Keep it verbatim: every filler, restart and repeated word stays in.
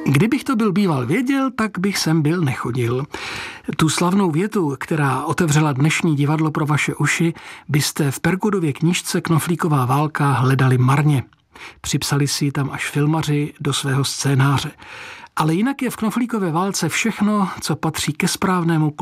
Kdybych to byl býval věděl, tak bych sem byl nechodil. Tu slavnou větu, která otevřela dnešní divadlo pro vaše uši, byste v Perkudově knížce Knoflíková válka hledali marně. Připsali si ji tam až filmaři do svého scénáře. Ale jinak je v Knoflíkové válce všechno, co patří ke správnému